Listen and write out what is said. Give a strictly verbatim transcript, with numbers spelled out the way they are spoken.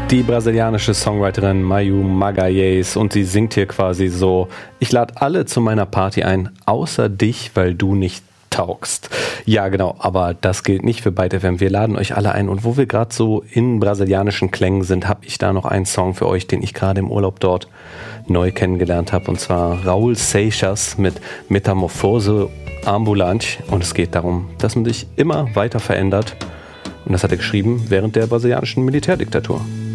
Die brasilianische Songwriterin Mayu Magalhães, und sie singt hier quasi so: Ich lade alle zu meiner Party ein, außer dich, weil du nicht taugst. Ja, genau, aber das gilt nicht für Byte F M. Wir laden euch alle ein, und wo wir gerade so in brasilianischen Klängen sind, habe ich da noch einen Song für euch, den ich gerade im Urlaub dort neu kennengelernt habe, und zwar Raul Seixas mit Metamorphose Ambulante, und es geht darum, dass man sich immer weiter verändert, und das hat er geschrieben während der brasilianischen Militärdiktatur.